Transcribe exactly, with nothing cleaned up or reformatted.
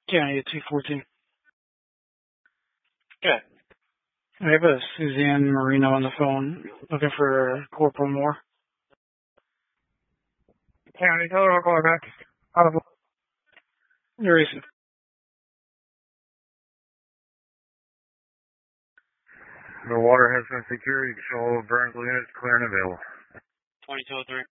County at two fourteen. Yeah. I have a Suzanne Marino on the phone looking for Corporal Moore. County, tell her I'll call her back. Out of There is. The water has been secured. You can show all Burnsville units clear and available. twenty-two oh three.